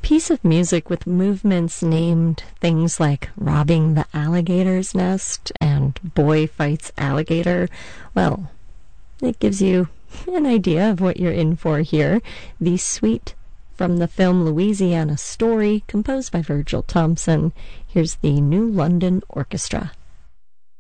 piece of music with movements named things like robbing the alligator's nest and boy fights alligator, well, it gives you an idea of what you're in for here. The suite from the film Louisiana Story, composed by Virgil Thompson. Here's the New London Orchestra.